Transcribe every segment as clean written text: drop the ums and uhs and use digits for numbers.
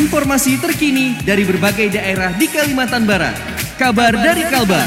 informasi terkini dari berbagai daerah di Kalimantan Barat. Kabar dari Kalbar.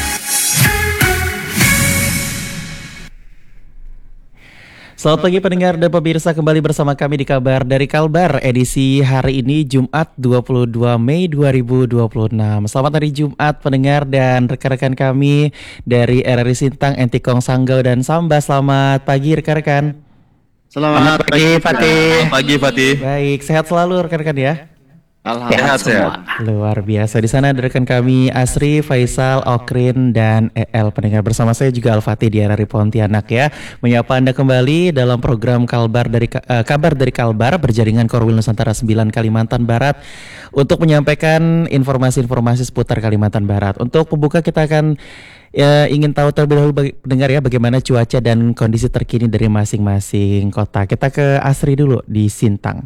Selamat pagi pendengar dan pemirsa, kembali bersama kami di Kabar dari Kalbar edisi hari ini Jumat 22 Mei 2026. Selamat hari Jumat pendengar dan rekan-rekan kami dari RRI Sintang, Entikong, Sanggau dan Sambas. Selamat pagi rekan-rekan. Selamat pagi Fatih. Selamat pagi Fatih. Baik, sehat selalu rekan-rekan ya. Alhamdulillah Sehat. Luar biasa. Di sana ada rekan kami Asri, Faisal, Okrin, dan EL. Pendengar bersama saya juga Al-Fatih di RRI Pontianak ya. Menyapa Anda kembali dalam program Kabar dari Kalbar berjaringan Korwil Nusantara 9 Kalimantan Barat untuk menyampaikan informasi-informasi seputar Kalimantan Barat. Untuk pembuka kita akan ingin tahu terlebih dahulu pendengar ya bagaimana cuaca dan kondisi terkini dari masing-masing kota. Kita ke Asri dulu di Sintang.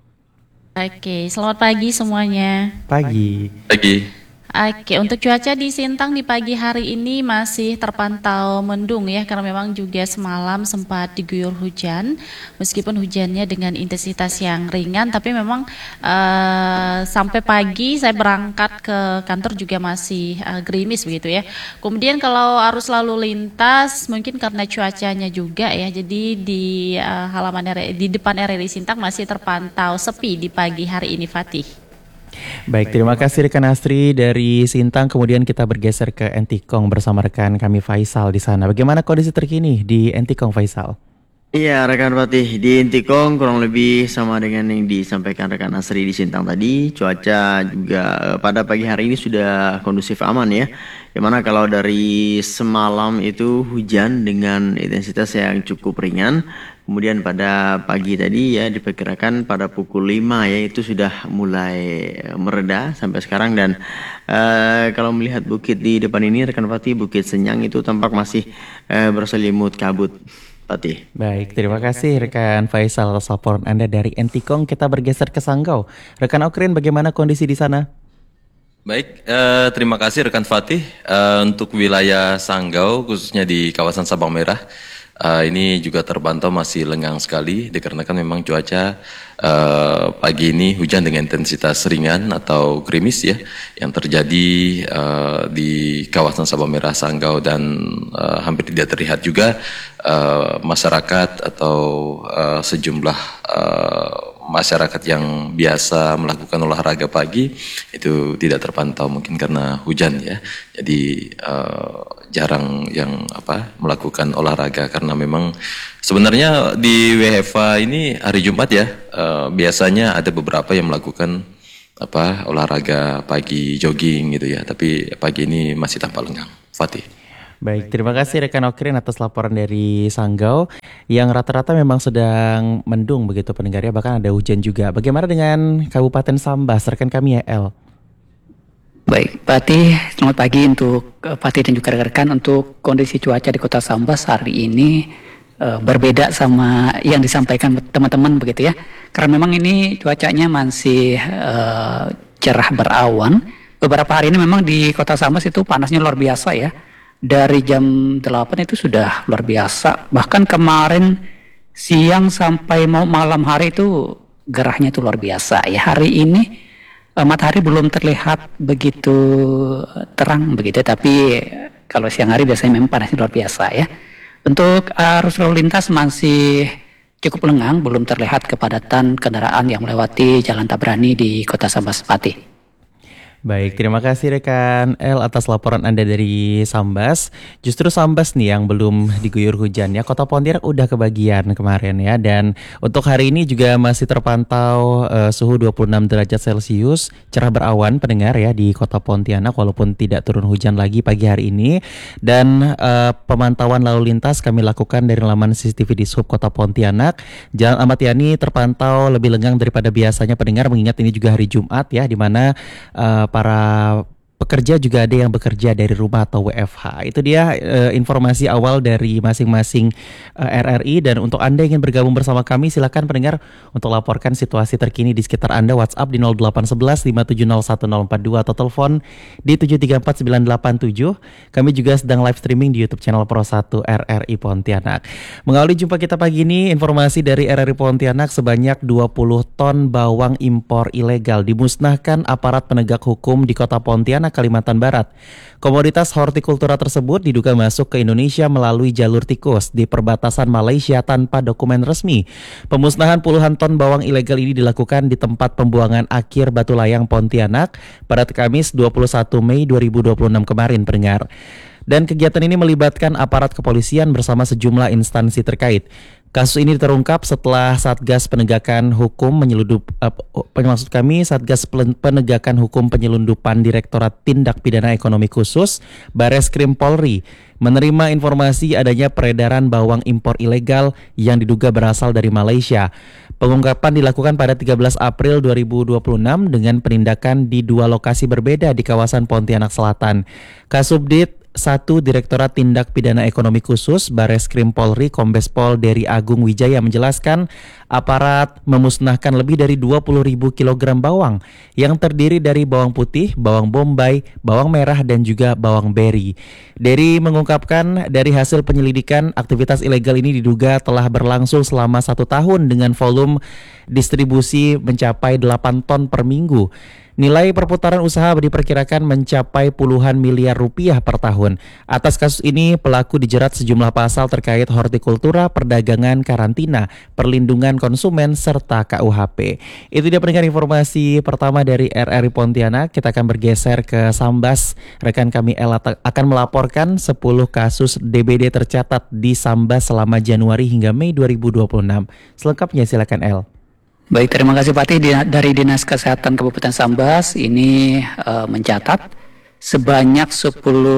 Oke, selamat pagi semuanya. Pagi. Oke, untuk cuaca di Sintang di pagi hari ini masih terpantau mendung ya, karena memang juga semalam sempat diguyur hujan. Meskipun hujannya dengan intensitas yang ringan, tapi memang sampai pagi saya berangkat ke kantor juga masih gerimis begitu ya. Kemudian kalau arus lalu lintas mungkin karena cuacanya juga ya, jadi di di depan RRI Sintang masih terpantau sepi di pagi hari ini, Fatih. Baik, terima kasih rekan Astri dari Sintang. Kemudian kita bergeser ke Entikong bersama rekan kami Faisal di sana. Bagaimana kondisi terkini di Entikong, Faisal? Iya rekan Fatih, di Intikong kurang lebih sama dengan yang disampaikan rekan Asri di Sintang tadi. Cuaca juga pada pagi hari ini sudah kondusif aman ya. Dimana kalau dari semalam itu hujan dengan intensitas yang cukup ringan. Kemudian pada pagi tadi ya diperkirakan pada pukul 5 ya itu sudah mulai mereda sampai sekarang. Dan kalau melihat bukit di depan ini rekan Fatih, Bukit Senyang itu tampak masih berselimut kabut. Fatih. Baik, terima kasih rekan Faisal atas laporan Anda dari Entikong. Kita bergeser ke Sanggau. Rekan Okrin, bagaimana kondisi di sana? Baik, terima kasih rekan Fatih. Untuk wilayah Sanggau khususnya di kawasan Sabang Merah, ini juga terpantau masih lengang sekali dikarenakan memang cuaca pagi ini hujan dengan intensitas ringan atau gerimis ya yang terjadi di kawasan Sabang Merah, Sanggau, dan hampir tidak terlihat juga masyarakat atau sejumlah masyarakat yang biasa melakukan olahraga pagi itu tidak terpantau mungkin karena hujan ya. Jadi jarang yang melakukan olahraga karena memang sebenarnya di WFH ini hari Jumat ya biasanya ada beberapa yang melakukan olahraga pagi, jogging gitu ya. Tapi pagi ini masih tampak lengang. Fatih. Baik, terima kasih rekan Okrin atas laporan dari Sanggau yang rata-rata memang sedang mendung begitu pendengar ya, bahkan ada hujan juga. Bagaimana dengan Kabupaten Sambas, rekan kami ya El? Baik, Fatih, selamat pagi untuk Fatih dan juga rekan-rekan. Untuk kondisi cuaca di Kota Sambas hari ini berbeda sama yang disampaikan teman-teman begitu ya. Karena memang ini cuacanya masih cerah berawan. Beberapa hari ini memang di Kota Sambas itu panasnya luar biasa ya. Dari jam 8 itu sudah luar biasa. Bahkan kemarin siang sampai mau malam hari itu gerahnya itu luar biasa ya. Hari ini matahari belum terlihat begitu terang begitu, tapi kalau siang hari biasanya memang panasnya luar biasa ya. Untuk arus lalu lintas masih cukup lengang, belum terlihat kepadatan kendaraan yang melewati Jalan Tabrani di Kota Sambas, Fatih. Baik, terima kasih rekan El atas laporan Anda dari Sambas. Justru Sambas nih yang belum diguyur hujan ya. Kota Pontianak udah kebagian kemarin ya. Dan untuk hari ini juga masih terpantau suhu 26 derajat Celcius, cerah berawan pendengar ya di Kota Pontianak walaupun tidak turun hujan lagi pagi hari ini. Dan pemantauan lalu lintas kami lakukan dari laman CCTV di Sub Kota Pontianak. Jalan Ahmad Yani terpantau lebih lengang daripada biasanya pendengar, mengingat ini juga hari Jumat ya, di mana para pekerja juga ada yang bekerja dari rumah atau WFH. Itu dia informasi awal dari masing-masing RRI. Dan untuk Anda yang ingin bergabung bersama kami, silakan pendengar untuk laporkan situasi terkini di sekitar Anda. WhatsApp di 0811 5701042 atau telepon di 734987. Kami juga sedang live streaming di YouTube channel Pro 1 RRI Pontianak. Mengawali jumpa kita pagi ini, informasi dari RRI Pontianak, sebanyak 20 ton bawang impor ilegal dimusnahkan aparat penegak hukum di Kota Pontianak, Kalimantan Barat. Komoditas hortikultura tersebut diduga masuk ke Indonesia melalui jalur tikus di perbatasan Malaysia tanpa dokumen resmi. Pemusnahan puluhan ton bawang ilegal ini dilakukan di tempat pembuangan akhir Batu Layang Pontianak pada Kamis 21 Mei 2026 kemarin, pendengar. Dan kegiatan ini melibatkan aparat kepolisian bersama sejumlah instansi terkait. Kasus ini terungkap setelah Satgas Penegakan Hukum Satgas Penegakan Hukum Penyelundupan Direktorat Tindak Pidana Ekonomi Khusus Bareskrim Polri menerima informasi adanya peredaran bawang impor ilegal yang diduga berasal dari Malaysia. Pengungkapan dilakukan pada 13 April 2026 dengan penindakan di 2 lokasi berbeda di kawasan Pontianak Selatan. Kasubdit 1 Direktorat Tindak Pidana Ekonomi Khusus Bareskrim Polri Kombes Pol Dery Agung Wijaya menjelaskan aparat memusnahkan lebih dari 20.000 kg bawang yang terdiri dari bawang putih, bawang bombay, bawang merah dan juga bawang beri. Dery mengungkapkan dari hasil penyelidikan aktivitas ilegal ini diduga telah berlangsung selama 1 tahun dengan volume distribusi mencapai 8 ton per minggu. Nilai perputaran usaha diperkirakan mencapai puluhan miliar rupiah per tahun. Atas kasus ini, pelaku dijerat sejumlah pasal terkait hortikultura, perdagangan, karantina, perlindungan konsumen, serta KUHP. Itu dia pendengar informasi pertama dari RRI Pontianak. Kita akan bergeser ke Sambas. Rekan kami El akan melaporkan 10 kasus DBD tercatat di Sambas selama Januari hingga Mei 2026. Selengkapnya silakan El. Baik, terima kasih Pak Tih. Dari Dinas Kesehatan Kabupaten Sambas ini mencatat sebanyak 10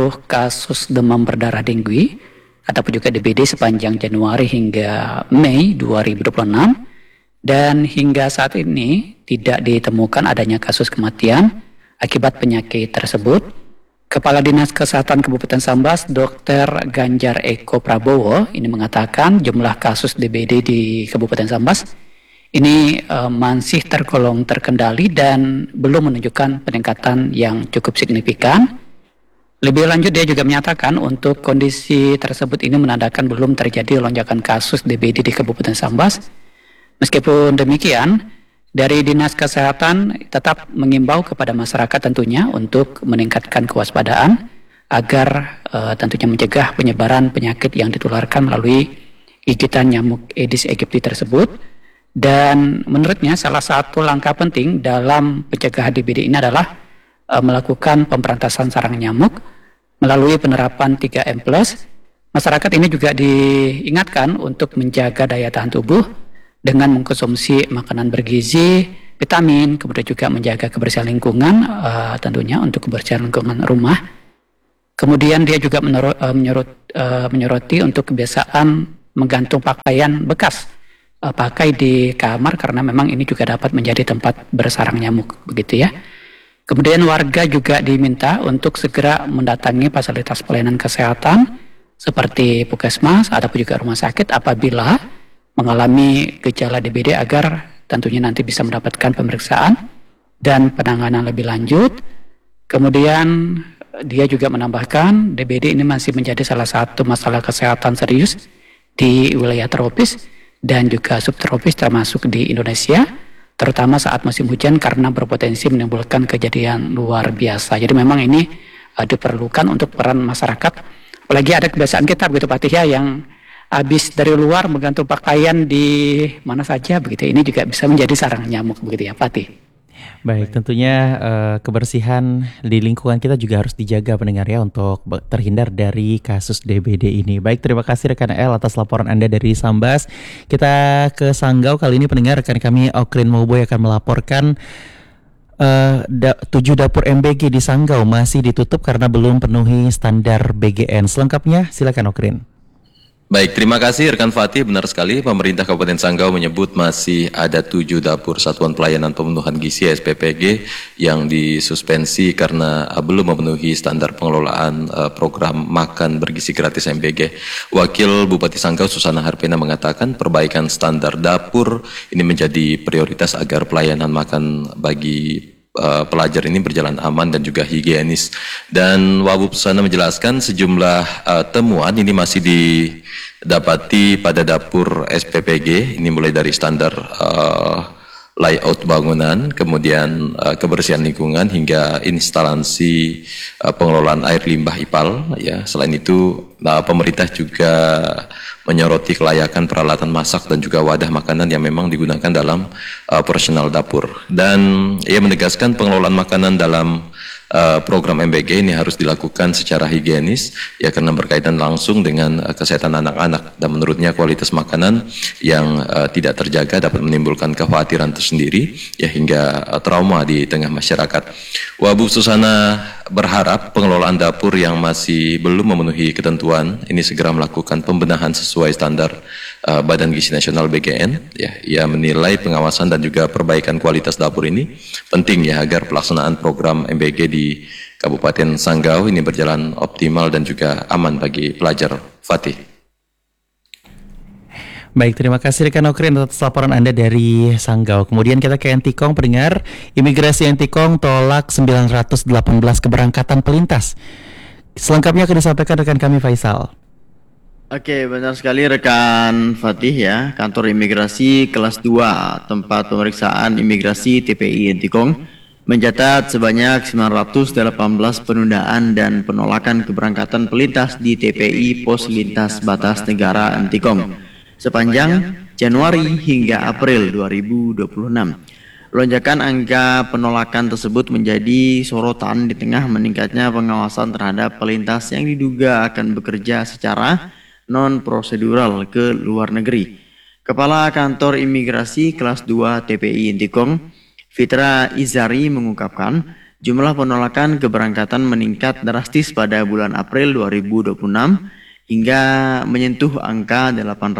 kasus demam berdarah dengue ataupun juga DBD sepanjang Januari hingga Mei 2026, dan hingga saat ini tidak ditemukan adanya kasus kematian akibat penyakit tersebut. Kepala Dinas Kesehatan Kabupaten Sambas, Dr. Ganjar Eko Prabowo, ini mengatakan jumlah kasus DBD di Kabupaten Sambas ini masih tergolong terkendali dan belum menunjukkan peningkatan yang cukup signifikan. Lebih lanjut, dia juga menyatakan untuk kondisi tersebut ini menandakan belum terjadi lonjakan kasus DBD di Kabupaten Sambas. Meskipun demikian, dari Dinas Kesehatan tetap mengimbau kepada masyarakat tentunya untuk meningkatkan kewaspadaan agar tentunya mencegah penyebaran penyakit yang ditularkan melalui gigitan nyamuk Aedes aegypti tersebut. Dan menurutnya salah satu langkah penting dalam pencegahan DBD ini adalah melakukan pemberantasan sarang nyamuk melalui penerapan 3M+. Masyarakat ini juga diingatkan untuk menjaga daya tahan tubuh dengan mengkonsumsi makanan bergizi, vitamin, kemudian juga menjaga kebersihan lingkungan, tentunya untuk kebersihan lingkungan rumah. Kemudian dia juga menyoroti untuk kebiasaan menggantung pakaian bekas pakai di kamar karena memang ini juga dapat menjadi tempat bersarang nyamuk, begitu ya. Kemudian warga juga diminta untuk segera mendatangi fasilitas pelayanan kesehatan seperti puskesmas ataupun juga rumah sakit apabila mengalami gejala DBD agar tentunya nanti bisa mendapatkan pemeriksaan dan penanganan lebih lanjut. Kemudian dia juga menambahkan DBD ini masih menjadi salah satu masalah kesehatan serius di wilayah tropis dan juga subtropis termasuk di Indonesia, terutama saat musim hujan karena berpotensi menimbulkan kejadian luar biasa. Jadi memang ini diperlukan untuk peran masyarakat. Apalagi ada kebiasaan kita begitu Pak Tih ya, yang habis dari luar menggantung pakaian di mana saja begitu. Ini juga bisa menjadi sarang nyamuk begitu ya Pak Tih. Baik, tentunya kebersihan di lingkungan kita juga harus dijaga pendengar ya untuk terhindar dari kasus DBD ini. Baik, terima kasih rekan El atas laporan Anda dari Sambas. Kita ke Sanggau kali ini pendengar, rekan kami Okrin Mauboy akan melaporkan 7 dapur MBG di Sanggau masih ditutup karena belum penuhi standar BGN. Selengkapnya silakan Okrin. Baik, terima kasih rekan Fatih. Benar sekali, pemerintah Kabupaten Sanggau menyebut masih ada 7 dapur Satuan Pelayanan Pemenuhan Gizi SPPG yang disuspensi karena belum memenuhi standar pengelolaan program makan bergizi gratis MBG. Wakil Bupati Sanggau Susana Harpena mengatakan perbaikan standar dapur ini menjadi prioritas agar pelayanan makan bagi pelajar ini berjalan aman dan juga higienis. Dan Wabub Susana menjelaskan sejumlah temuan ini masih didapati pada dapur SPPG, ini mulai dari standar layout bangunan, kemudian kebersihan lingkungan hingga instalasi pengelolaan air limbah IPAL. Ya, selain itu pemerintah juga menyoroti kelayakan peralatan masak dan juga wadah makanan yang memang digunakan dalam operasional dapur. Dan ia menegaskan pengelolaan makanan dalam program MBG ini harus dilakukan secara higienis ya karena berkaitan langsung dengan kesehatan anak-anak, dan menurutnya kualitas makanan yang tidak terjaga dapat menimbulkan kekhawatiran tersendiri ya hingga trauma di tengah masyarakat. Wabu Susana berharap pengelolaan dapur yang masih belum memenuhi ketentuan ini segera melakukan pembenahan sesuai standar Badan Gizi Nasional BGN. Ya, ia menilai pengawasan dan juga perbaikan kualitas dapur ini penting ya agar pelaksanaan program MBG di Kabupaten Sanggau ini berjalan optimal dan juga aman bagi pelajar. Fatih. Baik, terima kasih rekan Okrin atas laporan Anda dari Sanggau. Kemudian kita ke Entikong, pendengar. Imigrasi Entikong tolak 918 keberangkatan pelintas. Selengkapnya akan disampaikan rekan kami Faisal. Oke, benar sekali rekan Fatih ya. Kantor Imigrasi kelas 2 tempat pemeriksaan imigrasi TPI Entikong mencatat sebanyak 918 penundaan dan penolakan keberangkatan pelintas di TPI Pos Lintas Batas Negara Entikong sepanjang Januari hingga April 2026. Lonjakan angka penolakan tersebut menjadi sorotan di tengah meningkatnya pengawasan terhadap pelintas yang diduga akan bekerja secara non-prosedural ke luar negeri. Kepala Kantor Imigrasi Kelas 2 TPI Entikong, Fitra Izari mengungkapkan, jumlah penolakan keberangkatan meningkat drastis pada bulan April 2026 hingga menyentuh angka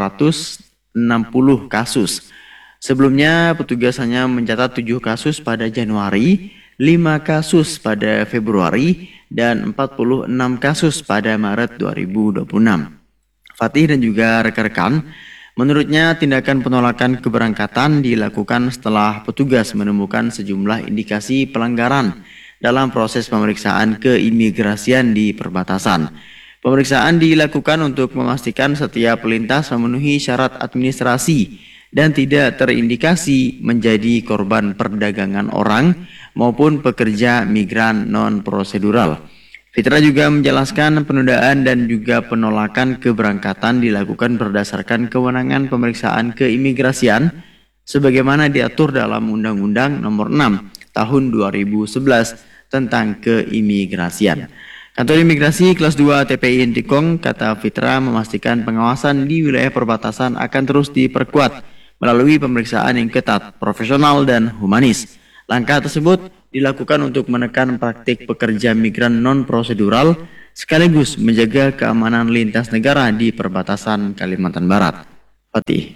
860 kasus. Sebelumnya, petugas hanya mencatat 7 kasus pada Januari, 5 kasus pada Februari, dan 46 kasus pada Maret 2026. Fatih dan juga rekan-rekan, menurutnya tindakan penolakan keberangkatan dilakukan setelah petugas menemukan sejumlah indikasi pelanggaran dalam proses pemeriksaan keimigrasian di perbatasan. Pemeriksaan dilakukan untuk memastikan setiap pelintas memenuhi syarat administrasi dan tidak terindikasi menjadi korban perdagangan orang maupun pekerja migran non-prosedural. Fitra juga menjelaskan penundaan dan juga penolakan keberangkatan dilakukan berdasarkan kewenangan pemeriksaan keimigrasian sebagaimana diatur dalam Undang-Undang Nomor 6 Tahun 2011 tentang keimigrasian. Kantor Imigrasi Kelas 2 TPI Entikong, kata Fitra, memastikan pengawasan di wilayah perbatasan akan terus diperkuat melalui pemeriksaan yang ketat, profesional, dan humanis. Langkah tersebut dilakukan untuk menekan praktik pekerja migran non-prosedural sekaligus menjaga keamanan lintas negara di perbatasan Kalimantan Barat. Fatih.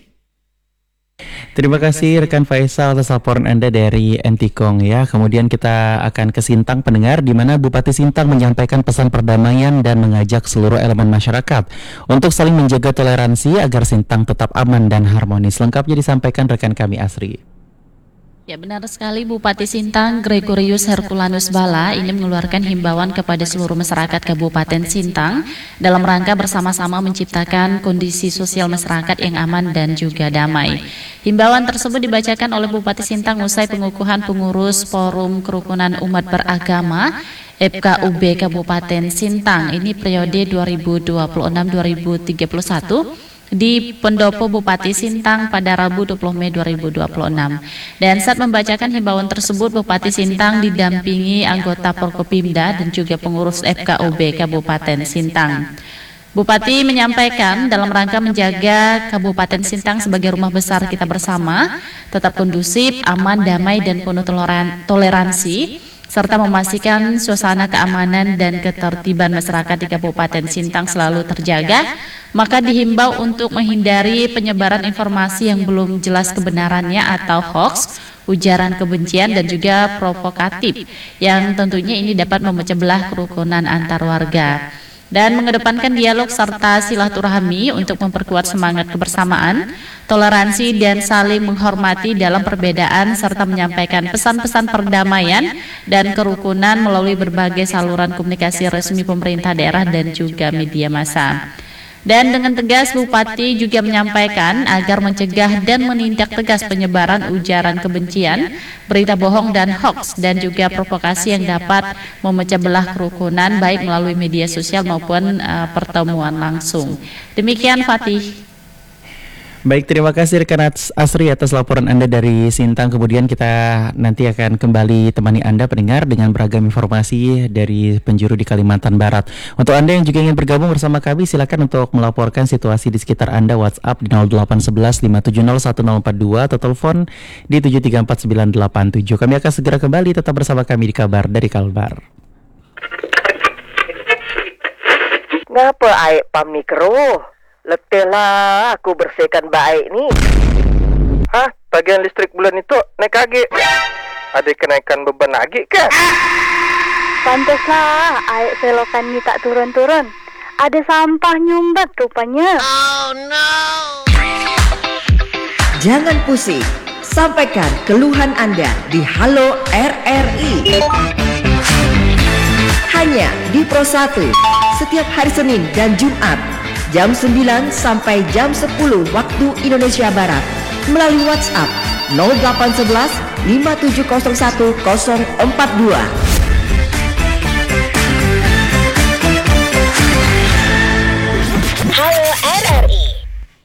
Terima kasih rekan Faisal atas laporan Anda dari Entikong ya. Kemudian kita akan ke Sintang, pendengar, di mana Bupati Sintang menyampaikan pesan perdamaian dan mengajak seluruh elemen masyarakat untuk saling menjaga toleransi agar Sintang tetap aman dan harmonis. Lengkapnya disampaikan rekan kami Asri. Ya, benar sekali, Bupati Sintang Gregorius Herculanus Bala ini mengeluarkan himbauan kepada seluruh masyarakat Kabupaten Sintang dalam rangka bersama-sama menciptakan kondisi sosial masyarakat yang aman dan juga damai. Himbauan tersebut dibacakan oleh Bupati Sintang usai pengukuhan pengurus Forum Kerukunan Umat Beragama FKUB Kabupaten Sintang ini periode 2026-2031 di Pendopo Bupati Sintang pada Rabu 20 Mei 2026. Dan saat membacakan himbauan tersebut, Bupati Sintang didampingi anggota Forkopimda dan juga pengurus FKUB Kabupaten Sintang. Bupati menyampaikan dalam rangka menjaga Kabupaten Sintang sebagai rumah besar kita bersama, tetap kondusif, aman, damai, dan penuh toleransi. serta memastikan suasana keamanan dan ketertiban masyarakat di Kabupaten Sintang selalu terjaga, maka dihimbau untuk menghindari penyebaran informasi yang belum jelas kebenarannya atau hoax, ujaran kebencian dan juga provokatif, yang tentunya ini dapat memecah belah kerukunan antar warga. Dan mengedepankan dialog serta silaturahmi untuk memperkuat semangat kebersamaan, toleransi dan saling menghormati dalam perbedaan serta menyampaikan pesan-pesan perdamaian dan kerukunan melalui berbagai saluran komunikasi resmi pemerintah daerah dan juga media massa. Dan dengan tegas Bupati juga menyampaikan agar mencegah dan menindak tegas penyebaran ujaran kebencian, berita bohong dan hoax dan juga provokasi yang dapat memecah belah kerukunan baik melalui media sosial maupun pertemuan langsung. Demikian Fatih. Baik, terima kasih rekan Asri atas laporan Anda dari Sintang. Kemudian kita nanti akan kembali temani Anda pendengar dengan beragam informasi dari penjuru di Kalimantan Barat. Untuk Anda yang juga ingin bergabung bersama kami, silakan untuk melaporkan situasi di sekitar Anda, WhatsApp di 0811 570 1042 atau telepon di 734987. Kami akan segera kembali, tetap bersama kami di Kabar dari Kalbar. Ngapa aik pamikro? Letih lah aku bersihkan baik nih. Hah? Tagihan listrik bulan itu naik lagi. Ada kenaikan beban lagi kan? Pantaslah air selokan ini tak turun-turun. Ada sampah nyumbat rupanya. Oh no. Jangan pusing, sampaikan keluhan Anda di Halo RRI. Hanya di Pro 1 setiap hari Senin dan Jumat jam 9 sampai jam 10 waktu Indonesia Barat melalui WhatsApp 0811 5701 042.